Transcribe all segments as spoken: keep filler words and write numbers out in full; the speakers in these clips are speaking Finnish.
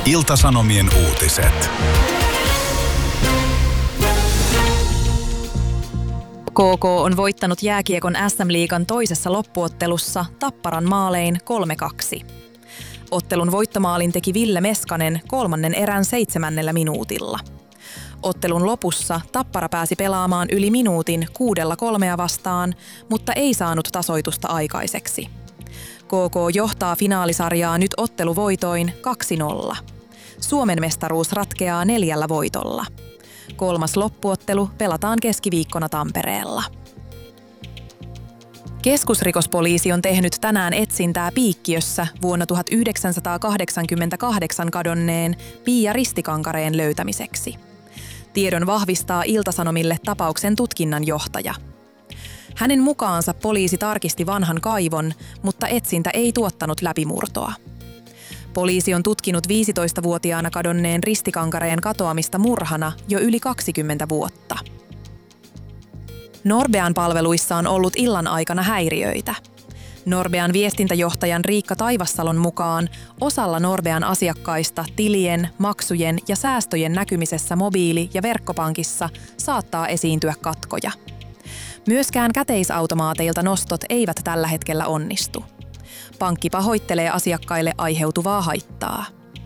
Ilta-Sanomien uutiset. K K on voittanut jääkiekon S M-liigan toisessa loppuottelussa Tapparan maalein kolme kaksi. Ottelun voittomaalin teki Ville Meskanen kolmannen erän seitsemännellä minuutilla. Ottelun lopussa Tappara pääsi pelaamaan yli minuutin kuudella kolmea vastaan, mutta ei saanut tasoitusta aikaiseksi. K K johtaa finaalisarjaa nyt otteluvoitoin kaksi nolla. Suomen mestaruus ratkeaa neljällä voitolla. Kolmas loppuottelu pelataan keskiviikkona Tampereella. Keskusrikospoliisi on tehnyt tänään etsintää Piikkiössä vuonna tuhatyhdeksänsataakahdeksankymmentäkahdeksan kadonneen Pia Ristikankareen löytämiseksi. Tiedon vahvistaa Ilta-Sanomille tapauksen tutkinnanjohtaja. Hänen mukaansa poliisi tarkisti vanhan kaivon, mutta etsintä ei tuottanut läpimurtoa. Poliisi on tutkinut viisitoistavuotiaana kadonneen Ristikankareen katoamista murhana jo yli kaksikymmentä vuotta. Norbean palveluissa on ollut illan aikana häiriöitä. Norbean viestintäjohtajan Riikka Taivassalon mukaan osalla Norbean asiakkaista tilien, maksujen ja säästöjen näkymisessä mobiili- ja verkkopankissa saattaa esiintyä katkoja. Myöskään käteisautomaateilta nostot eivät tällä hetkellä onnistu. Pankki pahoittelee asiakkaille aiheutuvaa haittaa.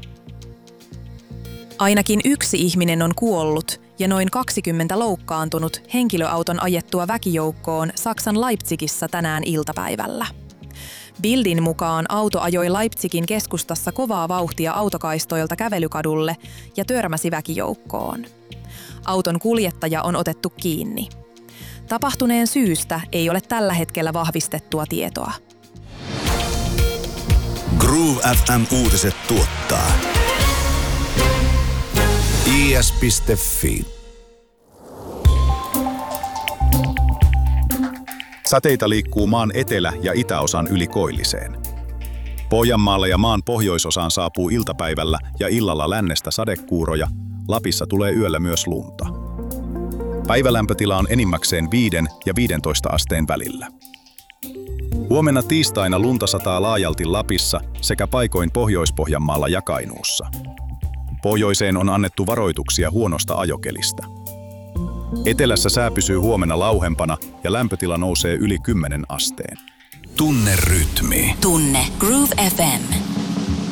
Ainakin yksi ihminen on kuollut ja noin kaksikymmentä loukkaantunut henkilöauton ajettua väkijoukkoon Saksan Leipzigissä tänään iltapäivällä. Bildin mukaan auto ajoi Leipzigin keskustassa kovaa vauhtia autokaistoilta kävelykadulle ja törmäsi väkijoukkoon. Auton kuljettaja on otettu kiinni. Tapahtuneen syystä ei ole tällä hetkellä vahvistettua tietoa. Groove F M-uutiset tuottaa I S piste F I. Sateita liikkuu maan etelä- ja itäosan yli koilliseen. Pohjanmaalle ja maan pohjoisosaan saapuu iltapäivällä ja illalla lännestä sadekuuroja, Lapissa tulee yöllä myös lunta. Päivälämpötila on enimmäkseen viiden ja viidentoista asteen välillä. Huomenna tiistaina lunta sataa laajalti Lapissa sekä paikoin Pohjois-Pohjanmaalla ja Kainuussa. Pohjoiseen on annettu varoituksia huonosta ajokelistä. Etelässä sää pysyy huomenna lauhempana ja lämpötila nousee yli kymmenen asteen. Tunne rytmi. Tunne Groove F M.